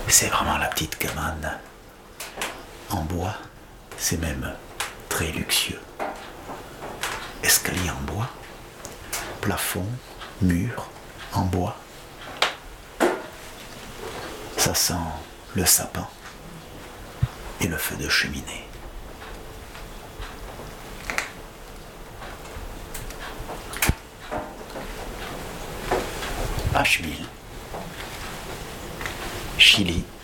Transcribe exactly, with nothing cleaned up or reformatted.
C'est vraiment la petite cabane. En bois, c'est même très luxueux. Escalier en bois, plafond, mur en bois. Ça sent le sapin et le feu de cheminée. Asheville, Chili,